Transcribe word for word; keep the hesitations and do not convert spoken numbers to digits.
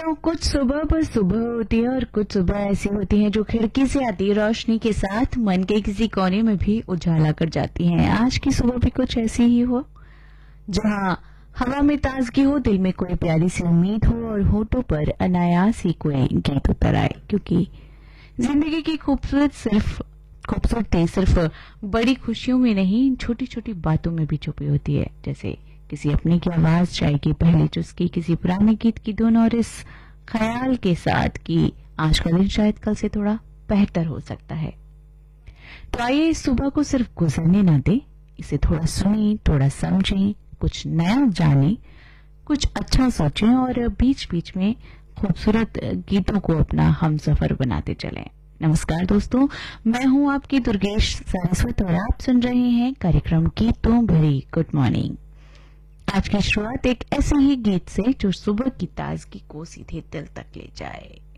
बताऊं, कुछ सुबह पर सुबह होती है और कुछ सुबह ऐसी होती है जो खिड़की से आती रोशनी के साथ मन के किसी कोने में भी उजाला कर जाती हैं। आज की सुबह भी कुछ ऐसी ही हो, जहां हवा में ताजगी हो, दिल में कोई प्यारी सी उम्मीद हो और होठों पर अनायास ही कोई गीत उतर आए। क्योंकि जिंदगी की खूबसूरत सिर्फ खूबसूरती सिर्फ बड़ी खुशियों में नहीं, छोटी छोटी बातों में भी छुपी होती है। जैसे किसी अपने की आवाज, चाय की पहली चुस्की, किसी पुराने गीत की धुन और इस ख्याल के साथ कि आज का दिन शायद कल से थोड़ा बेहतर हो सकता है। तो आइए इस सुबह को सिर्फ गुजरने ना दे, इसे थोड़ा सुने, थोड़ा समझें, कुछ नया जाने, कुछ अच्छा सोचें और बीच बीच में खूबसूरत गीतों को अपना हमसफर बनाते चलें। नमस्कार दोस्तों, मैं हूं आपकी दुर्गेश सारस्वत और आप सुन रहे हैं कार्यक्रम गीतों भरी गुड मॉर्निंग। आज की शुरुआत एक ऐसे ही गीत से जो सुबह की ताजगी को सीधे दिल तक ले जाए।